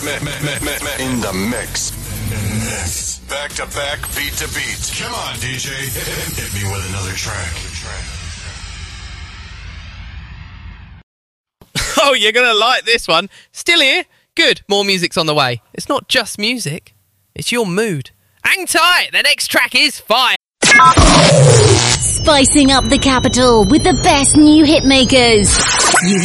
In the mix. Back to back, beat to beat. Come on, DJ. Hit me with another track. Oh, you're going to like this one. Still here? Good. More music's on the way. It's not just music. It's your mood. Hang tight. The next track is fire. Spicing up the capital with the best new hit makers.